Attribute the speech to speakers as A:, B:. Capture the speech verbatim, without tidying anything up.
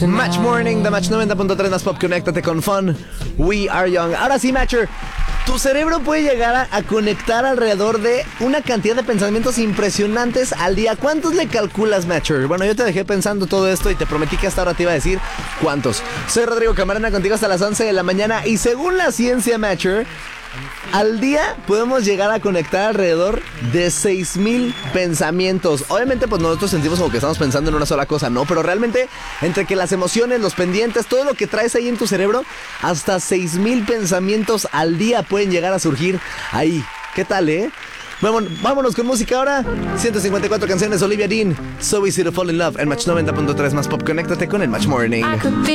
A: Match Morning, The Match noventa punto tres más pop, conéctate con Fun. We are young. Ahora sí, Matcher, tu cerebro puede llegar a, a conectar alrededor de una cantidad de pensamientos impresionantes al día. ¿Cuántos le calculas, Matcher? Bueno, yo te dejé pensando todo esto y te prometí que hasta ahora te iba a decir cuántos. Soy Rodrigo Camarena, contigo hasta las once de la mañana. Y según la ciencia, Matcher, al día podemos llegar a conectar alrededor de seis mil pensamientos. Obviamente pues nosotros sentimos como que estamos pensando en una sola cosa, ¿no? Pero realmente entre que las emociones, los pendientes, todo lo que traes ahí en tu cerebro, hasta seis mil pensamientos al día pueden llegar a surgir ahí. ¿Qué tal, eh? Vámonos, vámonos con música ahora. ciento cincuenta y cuatro canciones, Olivia Dean, So Easy to Fall in Love, en Match noventa punto tres más pop. Conéctate con el Match Morning.